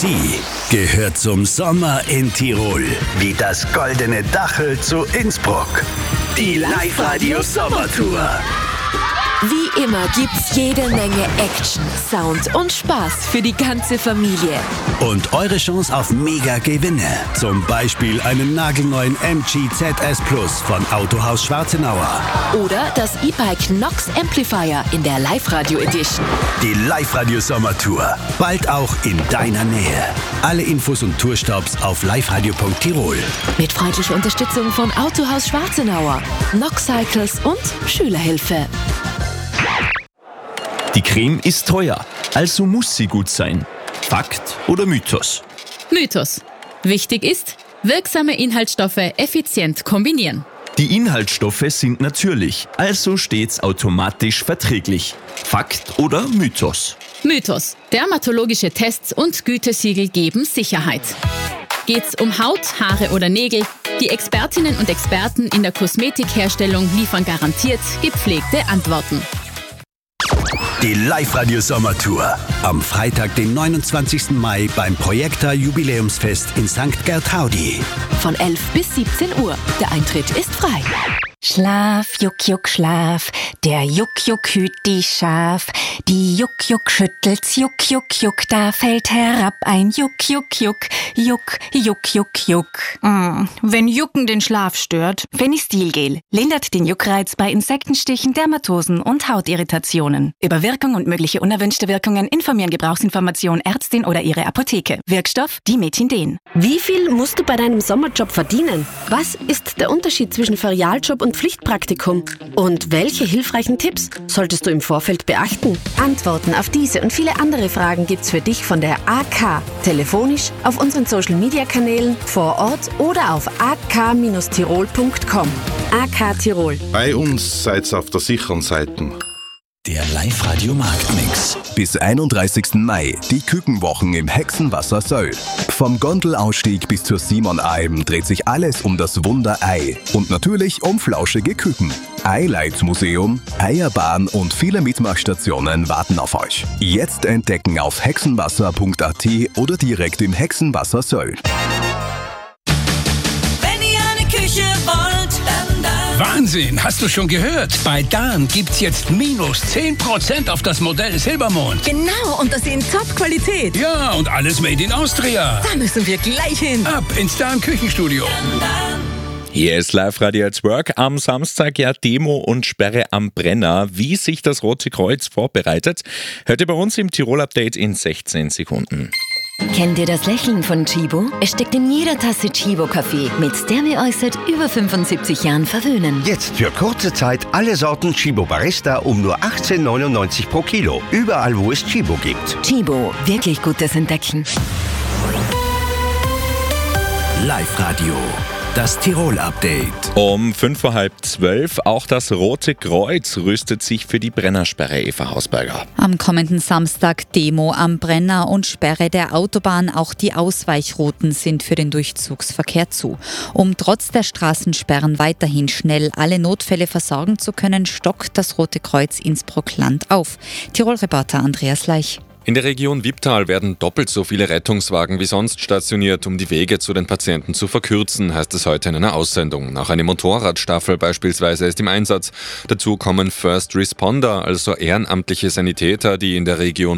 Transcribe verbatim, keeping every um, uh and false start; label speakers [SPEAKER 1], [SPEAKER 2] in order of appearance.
[SPEAKER 1] Sie gehört zum Sommer in Tirol, wie das goldene Dachel zu Innsbruck. Die Live-Radio Sommertour.
[SPEAKER 2] Wie immer gibt's jede Menge Action, Sound und Spaß für die ganze Familie.
[SPEAKER 1] Und eure Chance auf Mega-Gewinne. Zum Beispiel einen nagelneuen M G Z S Plus von Autohaus Schwarzenauer.
[SPEAKER 2] Oder das E-Bike Nox Amplifier in der Live-Radio Edition.
[SPEAKER 1] Die Live-Radio Sommertour. Bald auch in deiner Nähe. Alle Infos und Tourstops auf liveradio punkt tirol.
[SPEAKER 2] Mit freundlicher Unterstützung von Autohaus Schwarzenauer, Nox Cycles und Schülerhilfe.
[SPEAKER 3] Die Creme ist teuer, also muss sie gut sein. Fakt oder Mythos?
[SPEAKER 4] Mythos. Wichtig ist, wirksame Inhaltsstoffe effizient kombinieren.
[SPEAKER 3] Die Inhaltsstoffe sind natürlich, also stets automatisch verträglich. Fakt oder Mythos?
[SPEAKER 4] Mythos. Dermatologische Tests und Gütesiegel geben Sicherheit. Geht's um Haut, Haare oder Nägel? Die Expertinnen und Experten in der Kosmetikherstellung liefern garantiert gepflegte Antworten.
[SPEAKER 1] Die Live-Radio Sommertour. Am Freitag, den neunundzwanzigsten Mai beim Projekta Jubiläumsfest in Sankt Gertraudi.
[SPEAKER 2] Von elf bis siebzehn Uhr. Der Eintritt ist frei.
[SPEAKER 5] Schlaf, Juck, Juck, Schlaf, der Juck, Juck hüt die Schaf. Die Juck, Juck schüttelt's, Juck, Juck, Juck, da fällt herab ein Juck, Juck, Juck, Juck, Juck, Juck, Juck. Mm, wenn Jucken den Schlaf stört, Phenistilgel lindert den Juckreiz bei Insektenstichen, Dermatosen und Hautirritationen. Über Wirkung und mögliche unerwünschte Wirkungen informieren Gebrauchsinformation Ärztin oder ihre Apotheke. Wirkstoff Dimethinden.
[SPEAKER 6] Wie viel musst du bei deinem Sommerjob verdienen? Was ist der Unterschied zwischen Ferialjob und Pflichtpraktikum? Und welche hilfreichen Tipps solltest du im Vorfeld beachten? Antworten auf diese und viele andere Fragen gibt's für dich von der A K. Telefonisch, auf unseren Social-Media-Kanälen, vor Ort oder auf a k dash tirol punkt com. A K Tirol.
[SPEAKER 7] Bei uns seid's auf der sicheren Seite.
[SPEAKER 1] Der Live-Radio Marktmix.
[SPEAKER 8] Bis einunddreißigsten Mai die Kükenwochen im Hexenwasser Söll. Vom Gondelausstieg bis zur Simon-Alm dreht sich alles um das Wunder Ei und natürlich um flauschige Küken. Eileitmuseum, Eierbahn und viele Mitmachstationen warten auf euch. Jetzt entdecken auf hexenwasser punkt a t oder direkt im Hexenwasser Söll.
[SPEAKER 9] Wahnsinn, hast du schon gehört? Bei Dahn gibt's jetzt minus zehn Prozent auf das Modell Silbermond.
[SPEAKER 10] Genau, und das in Top-Qualität.
[SPEAKER 9] Ja, und alles made in Austria.
[SPEAKER 10] Da müssen wir gleich hin.
[SPEAKER 9] Ab ins Dahn Küchenstudio.
[SPEAKER 11] Hier ist Live-Radio at Work. Am Samstag ja Demo und Sperre am Brenner. Wie sich das Rote Kreuz vorbereitet, hört ihr bei uns im Tirol-Update in sechzehn Sekunden.
[SPEAKER 5] Kennt ihr das Lächeln von Chibo? Es steckt in jeder Tasse Chibo-Kaffee, mit der wir euch seit über fünfundsiebzig Jahren verwöhnen.
[SPEAKER 12] Jetzt für kurze Zeit alle Sorten Chibo Barista um nur achtzehn neunundneunzig pro Kilo. Überall, wo es Chibo gibt.
[SPEAKER 5] Chibo, wirklich gutes Entdecken.
[SPEAKER 1] Live-Radio. Das Tirol-Update.
[SPEAKER 11] Um fünf vor halb zwölf. Auch das Rote Kreuz rüstet sich für die Brennersperre, Eva Hausberger.
[SPEAKER 13] Am kommenden Samstag Demo am Brenner und Sperre der Autobahn. Auch die Ausweichrouten sind für den Durchzugsverkehr zu. Um trotz der Straßensperren weiterhin schnell alle Notfälle versorgen zu können, stockt das Rote Kreuz Innsbruck-Land auf. Tirol-Reporter Andreas Leich.
[SPEAKER 14] In der Region Wipptal werden doppelt so viele Rettungswagen wie sonst stationiert, um die Wege zu den Patienten zu verkürzen, heißt es heute in einer Aussendung. Auch eine Motorradstaffel beispielsweise ist im Einsatz. Dazu kommen First Responder, also ehrenamtliche Sanitäter, die in der Region